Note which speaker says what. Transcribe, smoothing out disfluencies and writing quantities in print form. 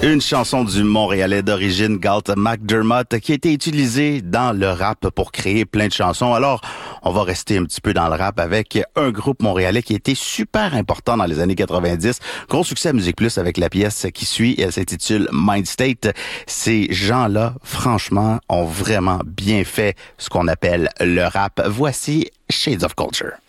Speaker 1: Une chanson du Montréalais d'origine Galt McDermott qui a été utilisée dans le rap pour créer plein de chansons. Alors, on va rester un petit peu dans le rap avec un groupe montréalais qui a été super important dans les années 90. Gros succès à Musique Plus avec la pièce qui suit et elle s'intitule Mind State. Ces gens-là, franchement, ont vraiment bien fait ce qu'on appelle le rap. Voici Shades of Culture.